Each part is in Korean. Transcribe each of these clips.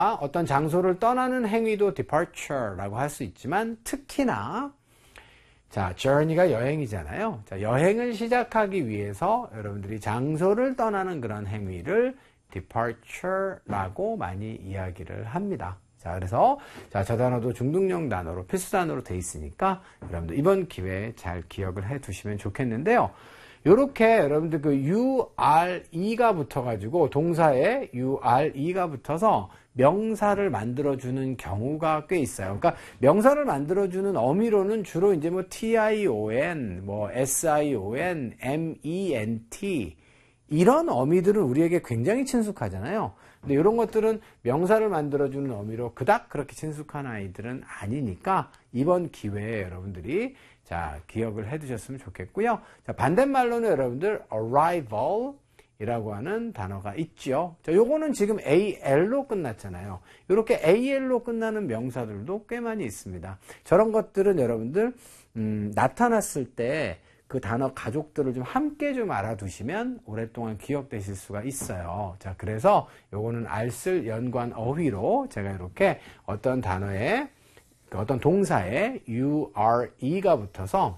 어떤 장소를 떠나는 행위도 departure라고 할 수 있지만 특히나 자, journey가 여행이잖아요. 자, 여행을 시작하기 위해서 여러분들이 장소를 떠나는 그런 행위를 departure라고 많이 이야기를 합니다. 자, 그래서 자, 저 단어도 중등령 단어로 필수 단어로 돼 있으니까 여러분들 이번 기회에 잘 기억을 해 두시면 좋겠는데요. 요렇게 여러분들 그 URE가 붙어가지고 동사에 URE가 붙어서 명사를 만들어주는 경우가 꽤 있어요. 그러니까 명사를 만들어주는 어미로는 주로 이제 뭐 TION, 뭐 SION, MENT 이런 어미들은 우리에게 굉장히 친숙하잖아요. 근데 이런 것들은 명사를 만들어주는 어미로 그닥 그렇게 친숙한 아이들은 아니니까 이번 기회에 여러분들이 자, 기억을 해 두셨으면 좋겠고요. 자, 반대말로는 여러분들 arrival 이라고 하는 단어가 있죠. 자, 요거는 지금 AL로 끝났잖아요. 이렇게 AL로 끝나는 명사들도 꽤 많이 있습니다. 저런 것들은 여러분들 나타났을 때 그 단어 가족들을 좀 함께 좀 알아두시면 오랫동안 기억되실 수가 있어요. 자, 그래서 요거는 알쓸 연관 어휘로 제가 이렇게 어떤 단어에 어떤 동사에 URE가 붙어서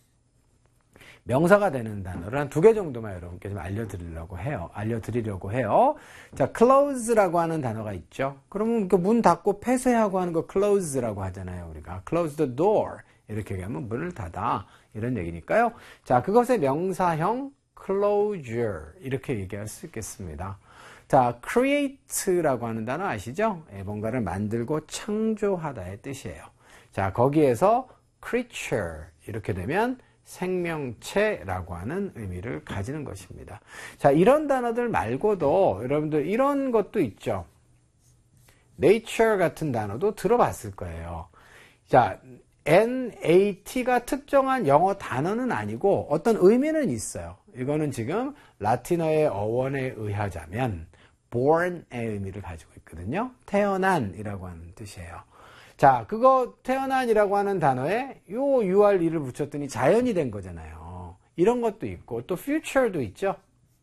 명사가 되는 단어를 한 2개 정도만 여러분께 좀 알려드리려고 해요. 자, close라고 하는 단어가 있죠. 그러면 그 문 닫고 폐쇄하고 하는 거 close라고 하잖아요. 우리가 close the door 이렇게 얘기하면 문을 닫아 이런 얘기니까요. 자, 그것의 명사형 closure 이렇게 얘기할 수 있겠습니다. 자, create라고 하는 단어 아시죠? 뭔가를 만들고 창조하다의 뜻이에요. 자, 거기에서 creature 이렇게 되면 생명체라고 하는 의미를 가지는 것입니다. 자, 이런 단어들 말고도 여러분들 이런 것도 있죠. nature 같은 단어도 들어봤을 거예요. 자, NAT가 특정한 영어 단어는 아니고 어떤 의미는 있어요. 이거는 지금 라틴어의 어원에 의하자면 born의 의미를 가지고 있거든요. 태어난이라고 하는 뜻이에요. 자, 그거 태어난이라고 하는 단어에 요 URE를 붙였더니 자연이 된 거잖아요. 이런 것도 있고 또 future도 있죠.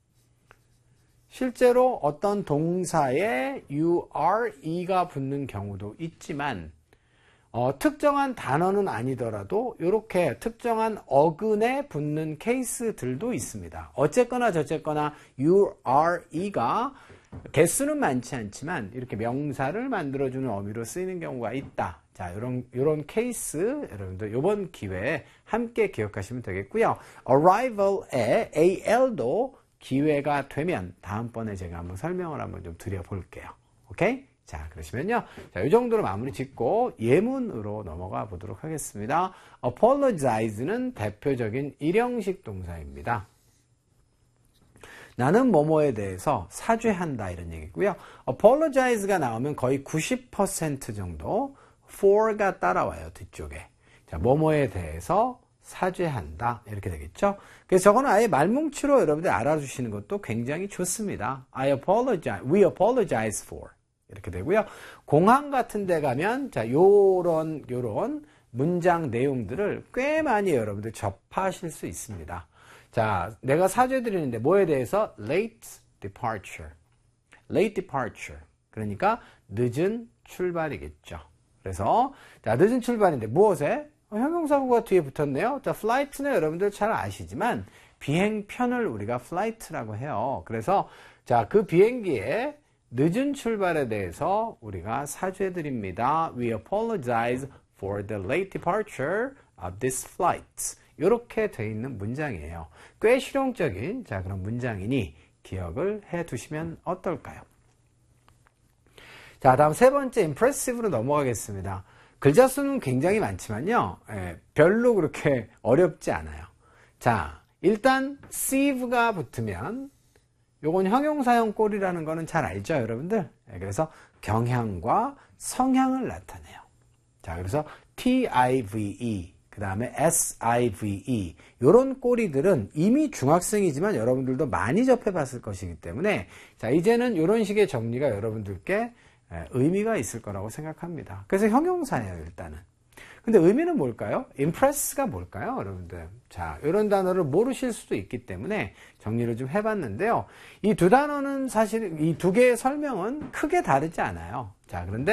실제로 어떤 동사에 URE가 붙는 경우도 있지만 특정한 단어는 아니더라도 이렇게 특정한 어근에 붙는 케이스들도 있습니다. 어쨌거나 저쨌거나 URE가 개수는 많지 않지만 이렇게 명사를 만들어주는 어미로 쓰이는 경우가 있다. 자, 이런 케이스 여러분들 이번 기회에 함께 기억하시면 되겠고요. arrival에 AL도 기회가 되면 다음번에 제가 한번 설명을 한번 좀 드려볼게요. 오케이? 자, 그러시면요. 자, 이 정도로 마무리 짓고 예문으로 넘어가 보도록 하겠습니다. apologize는 대표적인 일형식 동사입니다. 나는 뭐뭐에 대해서 사죄한다 이런 얘기고요. apologize가 나오면 거의 90% 정도 for가 따라와요. 뒤쪽에. 자, 뭐뭐에 대해서 사죄한다 이렇게 되겠죠. 그래서 저거는 아예 말뭉치로 여러분들 알아주시는 것도 굉장히 좋습니다. we apologize for 이렇게 되고요. 공항 같은 데 가면 자, 요런 문장 내용들을 꽤 많이 여러분들 접하실 수 있습니다. 자, 내가 사죄드리는데 뭐에 대해서? late departure. 그러니까 늦은 출발이겠죠. 그래서 자, 늦은 출발인데 무엇에? 형용사구가 뒤에 붙었네요. 자, flight는 여러분들 잘 아시지만 비행편을 우리가 flight라고 해요. 그래서 자, 그 비행기에 늦은 출발에 대해서 우리가 사죄드립니다. We apologize for the late departure of this flight. 이렇게 되어 있는 문장이에요. 꽤 실용적인 자, 그런 문장이니 기억을 해 두시면 어떨까요? 자, 다음 세 번째 impressive로 넘어가겠습니다. 글자 수는 굉장히 많지만요. 별로 그렇게 어렵지 않아요. 자, 일단 sieve가 붙으면 요건 형용사형 꼴이라는 거는 잘 알죠, 여러분들? 그래서 경향과 성향을 나타내요. 자, 그래서 TIVE, 그 다음에 SIVE, 요런 꼴이들은 이미 중학생이지만 여러분들도 많이 접해봤을 것이기 때문에 자, 이제는 요런 식의 정리가 여러분들께 의미가 있을 거라고 생각합니다. 그래서 형용사예요, 일단은. 근데 의미는 뭘까요? impress가 뭘까요, 여러분들? 자, 이런 단어를 모르실 수도 있기 때문에 정리를 좀 해봤는데요. 이 두 단어는 사실 이 두 개의 설명은 크게 다르지 않아요. 자, 그런데